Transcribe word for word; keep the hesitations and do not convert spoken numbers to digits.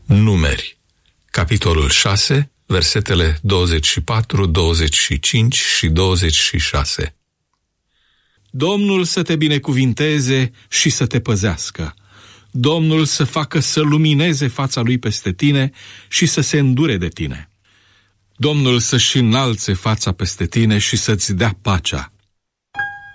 Numeri, capitolul șase, versetele douăzeci și patru, douăzeci și cinci și douăzeci și șase. Domnul să te binecuvinteze și să te păzească. Domnul să facă să lumineze fața lui peste tine și să se îndure de tine. Domnul să-și înalțe fața peste tine și să-ți dea pacea.